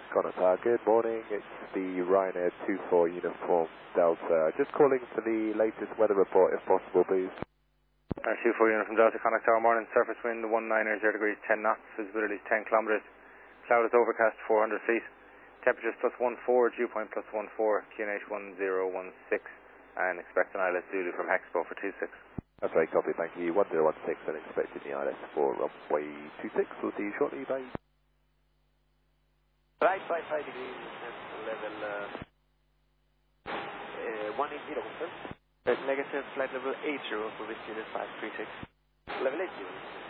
Connotar, good morning. It's the Ryanair 24 Uniform Delta. Just calling for the latest weather report, if possible, please. 24 Uniform Delta, Connotar, morning, surface wind 190 degrees, 10 knots, visibility is 10 kilometres, cloud is overcast 400 feet, temperatures +14, dew point +14, QNH 1016, and expect an ILS Zulu from Hexpo for 26. That's very copy, thank you. 1016 and expecting the ILS for runway 26. We'll see you shortly, bye. Right by 5 degrees, level 180, confirm. Negative, flight level 80 for Whiskey 536. Level 80.